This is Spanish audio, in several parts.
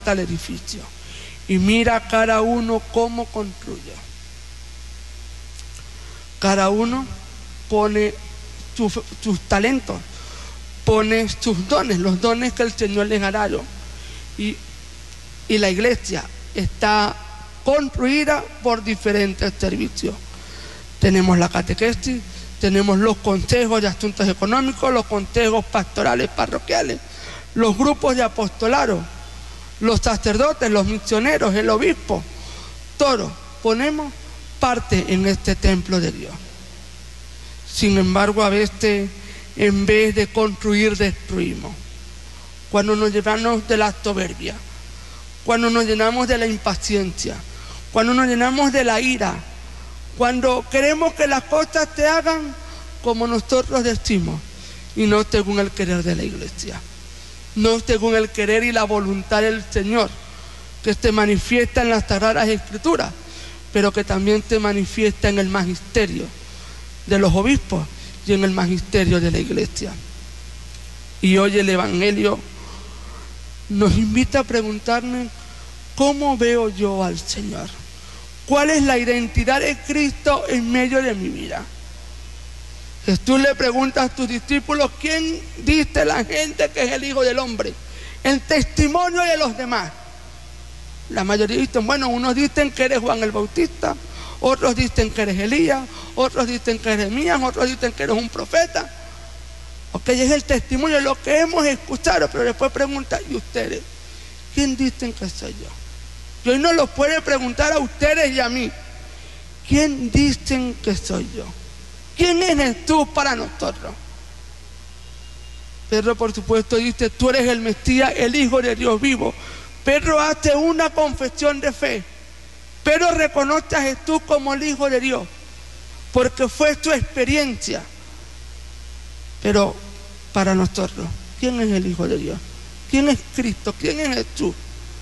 el edificio y mira cada uno cómo construye. Cada uno pone sus talentos, pone sus dones, los dones que el Señor les ha dado. Y la iglesia está construida por diferentes servicios. Tenemos la catequesis, tenemos los consejos de asuntos económicos, los consejos pastorales parroquiales, los grupos de apostolado, los sacerdotes, los misioneros, el obispo. Todos ponemos parte en este templo de Dios. Sin embargo, a veces, en vez de construir, destruimos. Cuando nos llenamos de la soberbia, cuando nos llenamos de la impaciencia, cuando nos llenamos de la ira, cuando queremos que las cosas se hagan como nosotros decimos y no según el querer de la iglesia, no según el querer y la voluntad del Señor, que se manifiesta en las Sagradas Escrituras, pero que también se manifiesta en el magisterio de los obispos y en el magisterio de la iglesia. Y hoy el Evangelio nos invita a preguntarnos: ¿cómo veo yo al Señor? ¿Cuál es la identidad de Cristo en medio de mi vida? Jesús le pregunta a sus discípulos: ¿quién dice la gente que es el Hijo del Hombre? El testimonio de los demás. La mayoría dicen, bueno, unos dicen que eres Juan el Bautista, otros dicen que eres Elías, otros dicen que eres Jeremías, otros dicen que eres un profeta. Ok, es el testimonio de lo que hemos escuchado, pero después pregunta: ¿y ustedes? ¿Quién dicen que soy yo? Y hoy no lo puede preguntar a ustedes y a mí. ¿Quién dicen que soy yo? ¿Quién es Jesús para nosotros? Pedro, por supuesto, dice: tú eres el Mesías, el Hijo de Dios vivo. Pedro hace una confesión de fe. Pedro reconoce a Jesús como el Hijo de Dios, porque fue su experiencia. Pero para nosotros, ¿quién es el Hijo de Dios? ¿Quién es Cristo? ¿Quién es Jesús?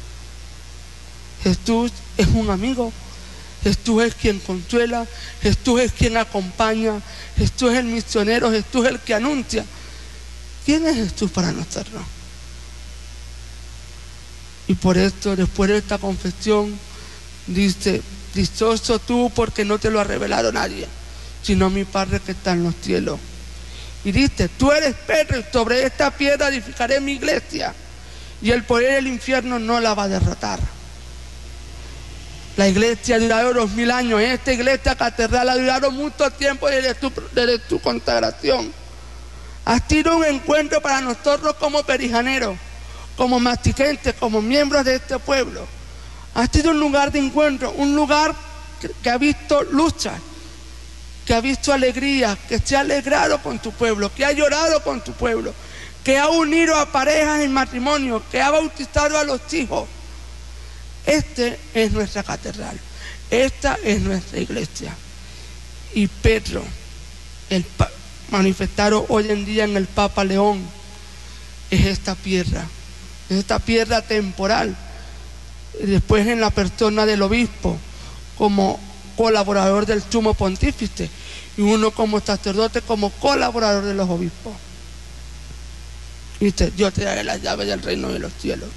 Jesús es un amigo. Jesús es quien consuela. Jesús es quien acompaña. Jesús es el misionero. Jesús es el que anuncia. ¿Quién es Jesús para nosotros? Y por esto, después de esta confesión, dice: dichoso tú, porque no te lo ha revelado nadie, sino mi Padre que está en los cielos. Y dice: tú eres Pedro, y sobre esta piedra edificaré mi iglesia, y el poder del infierno no la va a derrotar. La iglesia ha durado 2000 años. Esta iglesia catedral ha durado mucho tiempo desde su consagración. Ha sido un encuentro para nosotros como perijaneros, como mastiquenses, como miembros de este pueblo. Ha sido un lugar de encuentro, un lugar que ha visto lucha, que ha visto alegría, que se ha alegrado con tu pueblo, que ha llorado con tu pueblo, que ha unido a parejas en matrimonio, que ha bautizado a los hijos. Esta es nuestra catedral, esta es nuestra iglesia. Y Pedro, manifestado hoy en día en el Papa León, es esta piedra temporal. Y después en la persona del obispo, como colaborador del sumo pontífice, y uno como sacerdote, como colaborador de los obispos. Y dice: yo te daré las llaves del reino de los cielos.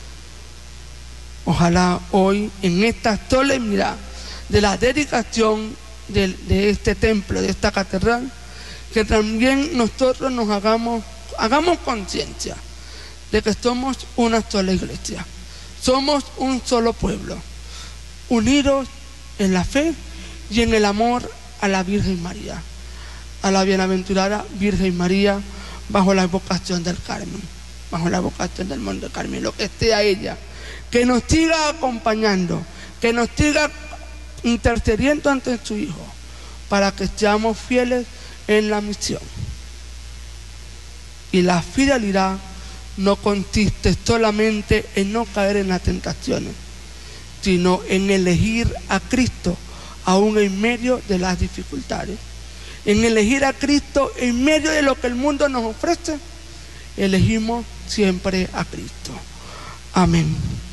Ojalá hoy, en esta solemnidad de la dedicación de este templo, de esta catedral, que también nosotros nos hagamos conciencia de que somos una sola iglesia, somos un solo pueblo, unidos en la fe y en el amor a la Virgen María, a la bienaventurada Virgen María, bajo la vocación del Carmen, bajo la vocación del Monte Carmelo. Que esté a ella, que nos siga acompañando, que nos siga intercediendo ante su Hijo, para que seamos fieles en la misión. Y la fidelidad no consiste solamente en no caer en las tentaciones, sino en elegir a Cristo aún en medio de las dificultades, en elegir a Cristo en medio de lo que el mundo nos ofrece. Elegimos siempre a Cristo. Amén.